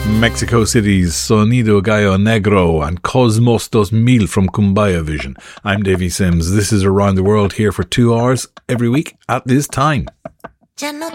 Mexico City's Sonido Gallo Negro and Cosmos dos Mil from Kumbaya Vision. I'm Davy Sims. This is Around the World here for 2 hours every week at this time.